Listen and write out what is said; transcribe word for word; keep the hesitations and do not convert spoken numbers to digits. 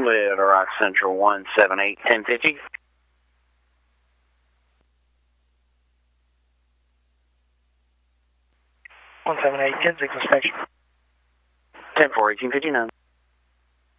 With Rock Central one seven eight, ten fifty. one seven eight, ten six inspection. ten four, eighteen fifty-nine.